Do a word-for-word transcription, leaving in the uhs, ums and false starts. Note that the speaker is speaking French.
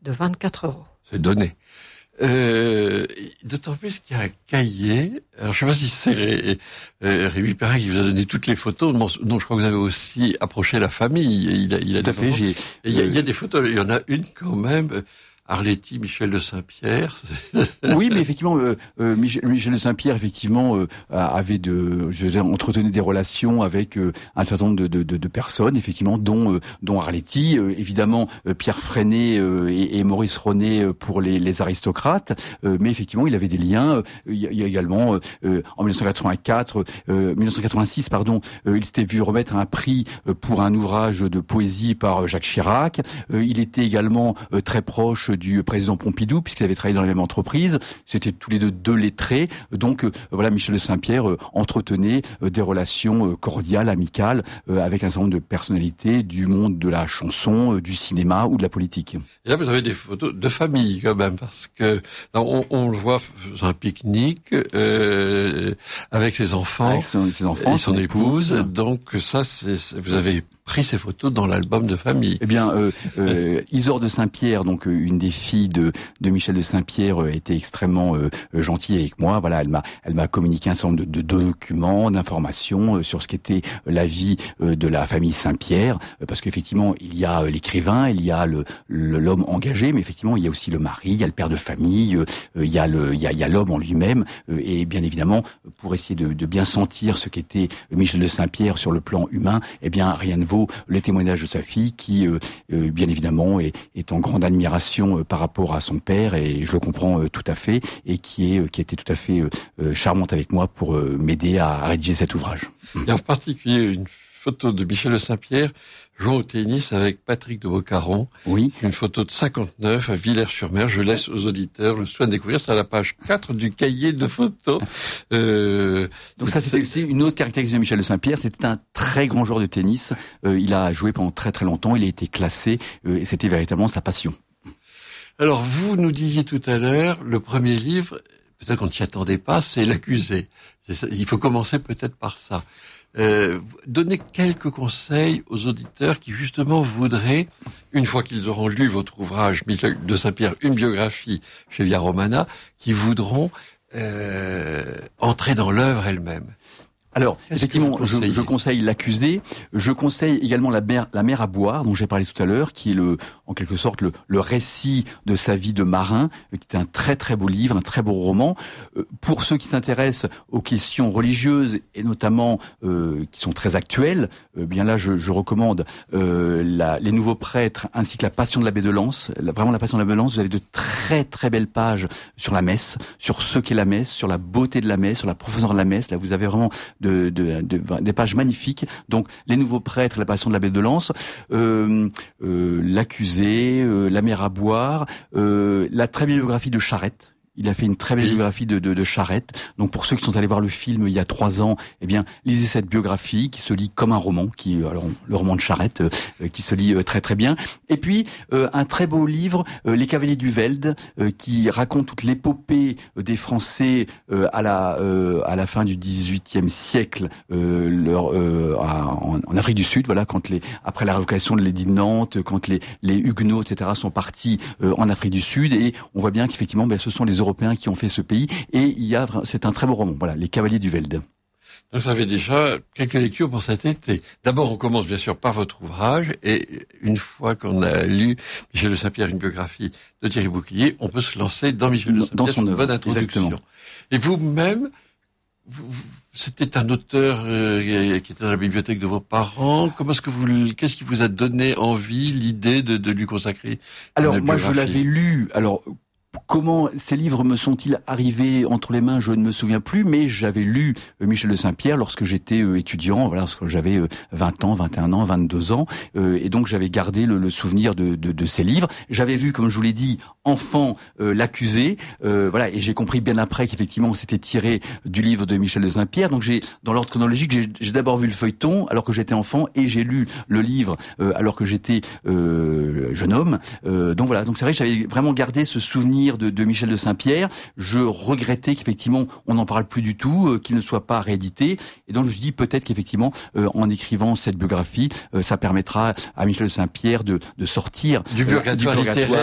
de vingt-quatre euros. C'est donné. Euh, d'autant plus qu'il y a un cahier. Alors, je sais pas si c'est Ré, euh, Rémi Perrin qui vous a donné toutes les photos. Non, non, je crois que vous avez aussi approché la famille. Il a, il a Tout à fait. J'ai, il y a, il y a des photos. Il y en a une quand même. Arletty, Michel de Saint-Pierre. Oui, mais effectivement, euh, euh, Michel, Michel de Saint-Pierre, effectivement, euh, avait de, je veux dire, entretenait des relations avec euh, un certain nombre de, de, de, de personnes, effectivement, dont, euh, dont Arletty, euh, évidemment, euh, Pierre Freinet euh, et, et Maurice Ronet euh, pour les, les aristocrates. Euh, mais effectivement, il avait des liens. Euh, il, y a, il y a également, euh, en dix-neuf cent quatre-vingt-quatre, euh, dix-neuf cent quatre-vingt-six, pardon, euh, il s'était vu remettre un prix euh, pour un ouvrage de poésie par Jacques Chirac. Euh, il était également euh, très proche du président Pompidou, puisqu'ils avaient travaillé dans la même entreprise. C'était tous les deux deux lettrés. Donc, euh, voilà, Michel de Saint-Pierre euh, entretenait euh, des relations euh, cordiales, amicales, euh, avec un certain nombre de personnalités du monde de la chanson, euh, du cinéma ou de la politique. Et là, vous avez des photos de famille, quand même, parce que là, on, on le voit faisant un pique-nique euh, avec ses enfants, avec son, ses enfants, et son, son épouse. épouse. Donc, ça, c'est, c'est, vous avez pris ces photos dans l'album de famille. Eh bien, euh, euh, Isaure de Saint-Pierre, donc euh, une des filles de, de Michel de Saint-Pierre, euh, était extrêmement euh, gentille avec moi. Voilà, elle m'a, elle m'a communiqué un certain nombre de, de documents, d'informations euh, sur ce qu'était la vie euh, de la famille Saint-Pierre, euh, parce qu'effectivement, il y a euh, l'écrivain, il y a le, le, l'homme engagé, mais effectivement, il y a aussi le mari, il y a le père de famille, euh, il y a le, il y a, il y a l'homme en lui-même, euh, et bien évidemment, pour essayer de, de bien sentir ce qu'était Michel de Saint-Pierre sur le plan humain, eh bien, rien ne vaut le témoignage de sa fille qui, euh, euh, bien évidemment, est, est en grande admiration euh, par rapport à son père, et je le comprends euh, tout à fait, et qui est euh, qui était tout à fait euh, charmante avec moi pour euh, m'aider à rédiger cet ouvrage. Il y a en particulier une photo de Michel de Saint-Pierre jouant au tennis avec Patrick de Bocaron. Oui. Une photo de cinquante-neuf à Villers-sur-Mer. Je laisse aux auditeurs le soin de découvrir. C'est à la page quatre du cahier de photos. Euh, Donc ça, c'était aussi une autre caractéristique de Michel de Saint-Pierre. C'était un très grand joueur de tennis. Euh, il a joué pendant très très longtemps. Il a été classé euh, et c'était véritablement sa passion. Alors, vous nous disiez tout à l'heure, le premier livre, peut-être qu'on ne s'y attendait pas, c'est L'Accusé. C'est ça, il faut commencer peut-être par ça. Euh, donner quelques conseils aux auditeurs qui justement voudraient, une fois qu'ils auront lu votre ouvrage Michel de Saint-Pierre, une biographie chez Via Romana, qui voudront euh, entrer dans l'œuvre elle-même. Alors, Qu'est-ce effectivement, je, je conseille L'Accusé. Je conseille également La mer, la mer à boire, dont j'ai parlé tout à l'heure, qui est le, en quelque sorte le, le récit de sa vie de marin, qui est un très très beau livre, un très beau roman. Pour ceux qui s'intéressent aux questions religieuses et notamment euh, qui sont très actuelles, euh, bien là, je, je recommande euh, la, Les Nouveaux Prêtres ainsi que La Passion de l'abbé de Lens. La, vraiment, La Passion de l'abbé de Lens. Vous avez de très très belles pages sur la messe, sur ce qu'est la messe, sur la beauté de la messe, sur la profondeur de la messe. Là, vous avez vraiment De, de, de, des pages magnifiques. Donc, Les Nouveaux Prêtres, La Passion de l'abbé de Lens, euh, euh, L'Accusé, euh, La mer à boire, euh, la très belle biographie de Charette. Il a fait une très belle biographie de, de, de Charette. Donc, pour ceux qui sont allés voir le film il y a trois ans, eh bien, lisez cette biographie qui se lit comme un roman, qui, alors, le roman de Charette, euh, qui se lit euh, très très bien. Et puis, euh, un très beau livre, euh, Les Cavaliers du Veld, euh, qui raconte toute l'épopée euh, des Français euh, à la euh, à la fin du dix-huitième siècle, euh, leur, euh, en, en Afrique du Sud. Voilà, quand les après la révocation de l'édit de Nantes, quand les les Huguenots, et cetera, sont partis euh, en Afrique du Sud, et on voit bien qu'effectivement, ben, ce sont les Européens qui ont fait ce pays, et il y a, c'est un très beau roman. Voilà, Les Cavaliers du Veld. Donc ça fait déjà quelques lectures pour cet été. D'abord, on commence bien sûr par votre ouvrage, et une fois qu'on a lu Michel de Saint-Pierre, une biographie de Thierry Bouclier, on peut se lancer dans Michel de Saint-Pierre. Dans son œuvre, bonne introduction. Exactement. Et vous-même, vous, c'était un auteur euh, qui était dans la bibliothèque de vos parents. Comment est-ce que vous, qu'est-ce qui vous a donné envie, l'idée de, de lui consacrer? Alors moi, je l'avais lu. Alors comment ces livres me sont-ils arrivés entre les mains, je ne me souviens plus, mais j'avais lu euh, Michel de Saint-Pierre lorsque j'étais euh, étudiant, voilà, lorsque j'avais euh, vingt ans, vingt et un ans, vingt-deux ans, euh, et donc j'avais gardé le, le souvenir de, de, de ces livres. J'avais vu, comme je vous l'ai dit, enfant, euh, L'Accusé, euh, voilà, et j'ai compris bien après qu'effectivement c'était tiré du livre de Michel de Saint-Pierre. Donc j'ai, dans l'ordre chronologique, j'ai, j'ai d'abord vu le feuilleton alors que j'étais enfant, et j'ai lu le livre euh, alors que j'étais euh, jeune homme. Euh, donc voilà, donc c'est vrai que j'avais vraiment gardé ce souvenir De, de Michel de Saint-Pierre. Je regrettais qu'effectivement on n'en parle plus du tout, euh, qu'il ne soit pas réédité, et donc je me suis dit peut-être qu'effectivement euh, en écrivant cette biographie, euh, ça permettra à Michel de Saint-Pierre de, de sortir du purgatoire, euh, du purgatoire